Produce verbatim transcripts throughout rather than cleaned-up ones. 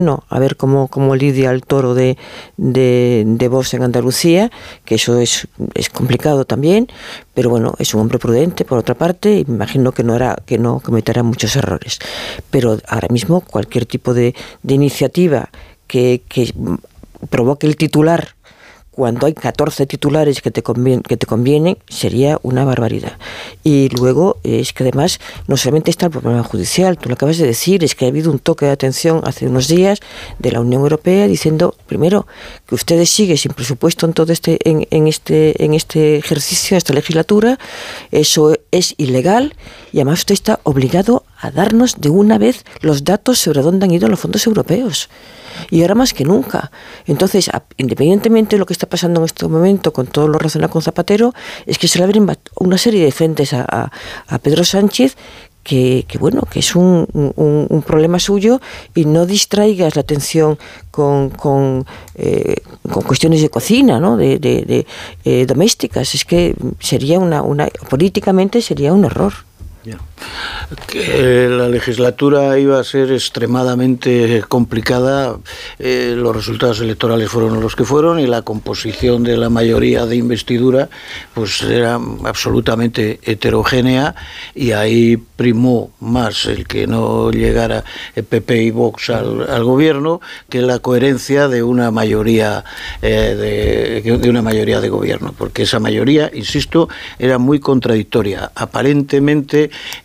No, a ver cómo, cómo lidia el toro de, de, de Vox en Andalucía, que eso es, es complicado también, pero bueno, es un hombre prudente por otra parte, y me imagino que no hará, que no cometerá muchos errores. Pero ahora mismo cualquier tipo de, de iniciativa que, que provoque el titular, cuando hay catorce titulares que te convienen, que te convienen, sería una barbaridad. Y luego es que además no solamente está el problema judicial, tú lo acabas de decir, es que ha habido un toque de atención hace unos días de la Unión Europea diciendo, primero, que ustedes siguen sin presupuesto en todo este, en, en este, en este ejercicio, en esta legislatura, eso es ilegal, y además usted está obligado a darnos de una vez los datos sobre dónde han ido los fondos europeos. Y ahora más que nunca. Entonces, independientemente de lo que está pasando en este momento con todo lo relacionado con Zapatero, es que se le abren una serie de frentes a, a, a Pedro Sánchez que, que bueno, que es un, un, un problema suyo, y no distraigas la atención con, con, eh, con cuestiones de cocina, ¿no? de, de, de eh, domésticas. Es que sería una, una políticamente sería un error. Ya. Que la legislatura iba a ser extremadamente complicada, eh, los resultados electorales fueron los que fueron, y la composición de la mayoría de investidura pues era absolutamente heterogénea, y ahí primó más el que no llegara el P P y Vox al, al gobierno que la coherencia de una mayoría eh, de, de una mayoría de gobierno, porque esa mayoría, insisto, era muy contradictoria. Aparentemente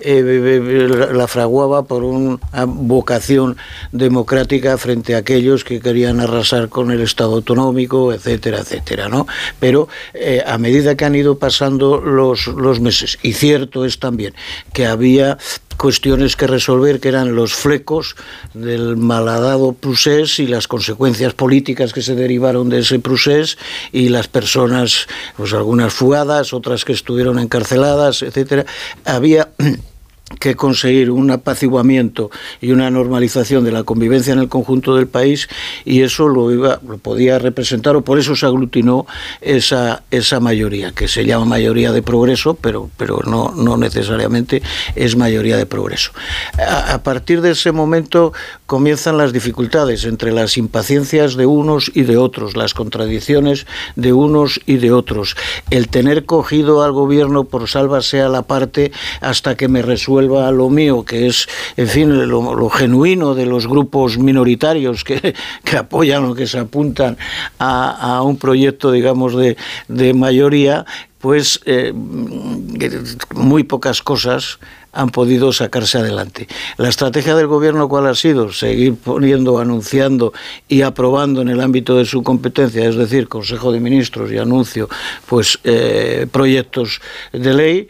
Eh, la fraguaba por una vocación democrática frente a aquellos que querían arrasar con el Estado autonómico, etcétera, etcétera, ¿no? Pero eh, a medida que han ido pasando los, los meses, y cierto es también que había cuestiones que resolver, que eran los flecos del malhadado procés y las consecuencias políticas que se derivaron de ese procés, y las personas, pues algunas fugadas, otras que estuvieron encarceladas, etcétera. Había que conseguir un apaciguamiento y una normalización de la convivencia en el conjunto del país, y eso lo iba, lo podía representar, o por eso se aglutinó esa, esa mayoría, que se llama mayoría de progreso, pero, pero no, no necesariamente es mayoría de progreso. A, a partir de ese momento comienzan las dificultades entre las impaciencias de unos y de otros, las contradicciones de unos y de otros, el tener cogido al gobierno por sálvase a la parte hasta que me resuelva a lo mío, que es, en fin, lo, lo genuino de los grupos minoritarios que, que apoyan o que se apuntan a, a un proyecto, digamos, de, de mayoría, pues eh, muy pocas cosas han podido sacarse adelante. La estrategia del gobierno, ¿cuál ha sido? Seguir poniendo, anunciando y aprobando en el ámbito de su competencia, es decir, Consejo de Ministros y anuncio, pues eh, proyectos de ley,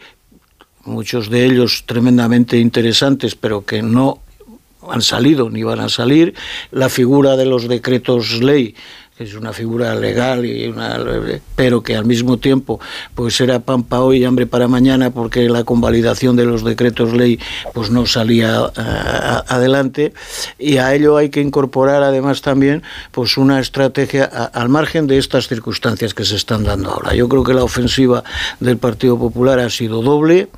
muchos de ellos tremendamente interesantes, pero que no han salido ni van a salir. La figura de los decretos ley, que es una figura legal, y una, pero que al mismo tiempo pues era pan para hoy y hambre para mañana, porque la convalidación de los decretos ley pues no salía uh, adelante, y a ello hay que incorporar además también pues una estrategia a, al margen de estas circunstancias que se están dando ahora. Yo creo que la ofensiva del Partido Popular ha sido doble,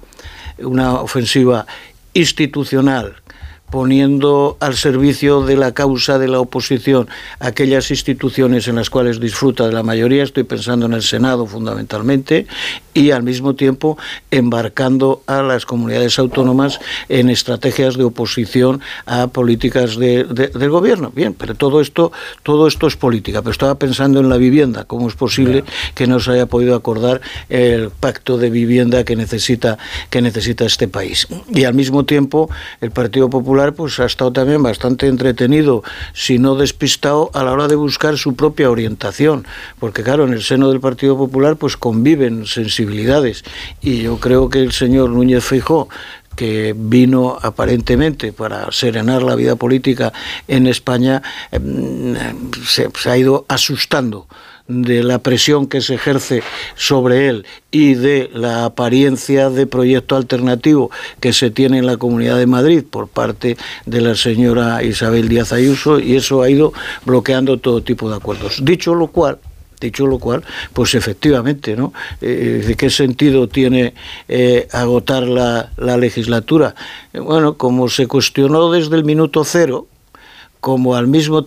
una ofensiva institucional, poniendo al servicio de la causa de la oposición aquellas instituciones en las cuales disfruta de la mayoría, estoy pensando en el Senado fundamentalmente, y al mismo tiempo embarcando a las comunidades autónomas en estrategias de oposición a políticas de, de, del gobierno. Bien, pero todo esto, todo esto es política, pero estaba pensando en la vivienda, cómo es posible que no se haya podido acordar el pacto de vivienda que necesita, que necesita este país. Y al mismo tiempo el Partido Popular pues ha estado también bastante entretenido, si no despistado, a la hora de buscar su propia orientación, porque claro, en el seno del Partido Popular pues conviven sensibilidades, y yo creo que el señor Núñez Feijóo, que vino aparentemente para serenar la vida política en España, eh, se, se ha ido asustando de la presión que se ejerce sobre él y de la apariencia de proyecto alternativo que se tiene en la Comunidad de Madrid por parte de la señora Isabel Díaz Ayuso, y eso ha ido bloqueando todo tipo de acuerdos. Dicho lo cual, Dicho lo cual, pues efectivamente, ¿no? Eh, ¿de qué sentido tiene eh, agotar la, la legislatura? Eh, bueno, como se cuestionó desde el minuto cero, como al mismo